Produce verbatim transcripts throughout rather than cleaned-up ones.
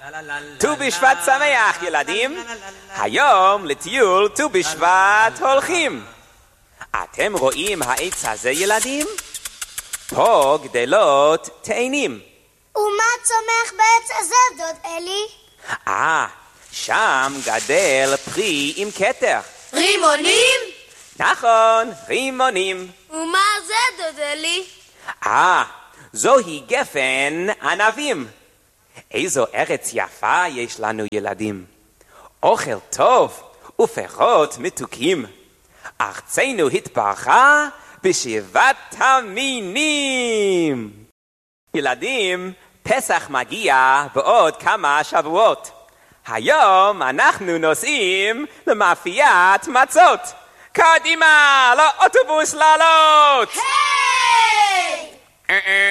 ט"ו בשבט שמח ילדים, היום לטיול ט"ו בשבט הולכים. אתם רואים העץ הזה ילדים? פה גדלות תאנים. ומה צומח בעץ הזה דוד אלי? אה, שם גדל פרי עם כתר. רימונים? נכון, רימונים. ומה זה דוד אלי? אה, זוהי גפן ענבים. איזו ארץ יפה יש לנו ילדים. אוכל טוב ופירות מתוקים. ארצנו התברכה בשבעת המינים. ילדים, פסח מגיע בעוד כמה שבועות. היום אנחנו נוסעים למאפיית מצות. קדימה, לאוטובוס לעלות! היי!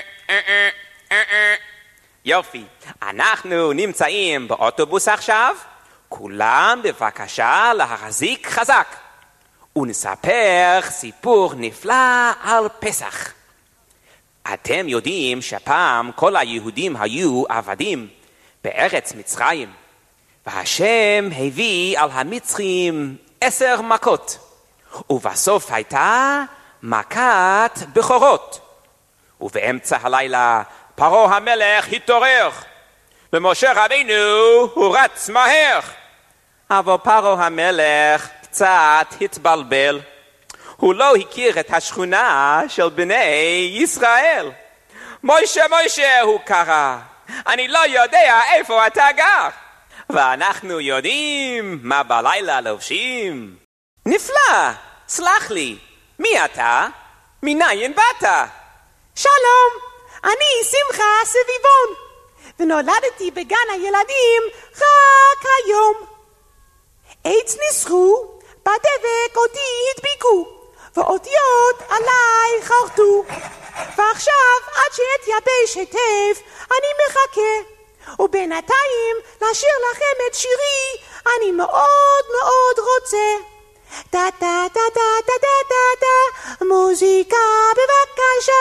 יופי, אנחנו נמצאים באוטובוס עכשיו. כולם בבקשה להחזיק חזק. ונספר סיפור נפלא על פסח. אתם יודעים שפעם כל היהודים היו עבדים בארץ מצרים. והשם הביא על המצרים עשר מכות. ובסוף הייתה מכת בכורות. ובאמצע הלילה פרעה המלך התעורר. ומשה רבינו הוא רץ מהר. אבל פרעה המלך קצת התבלבל. הוא לא הכיר את השכונה של בני ישראל. מוישה מוישה הוא קרא. אני לא יודע איפה אתה גר. ואנחנו יודעים מה בלילה לובשים. נפלא, סלח לי. מי אתה? מניין באת? שלום, אני שמחה סביבון, ונולדתי בגן הילדים רק היום. עץ ניסחו, בדבק אותי הדביקו, ואותיות עליי חרטו. ועכשיו עד שאתייבש היטב אני מחכה, ובינתיים לשיר לכם את שירי אני מאוד מאוד רוצה. טה טה טה טה טה טה טה טה, מוזיקה בבקשה.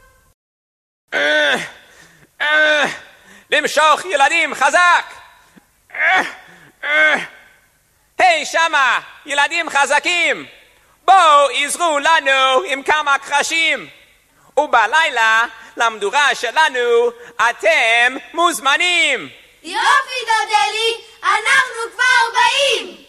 למשוך ילדים חזק. היי שמה, ילדים חזקים, בואו עזרו לנו עם כמה קרשים. ובלילה למדורה שלנו אתם מוזמנים. יופי דוד אלי, אנחנו כבר באים.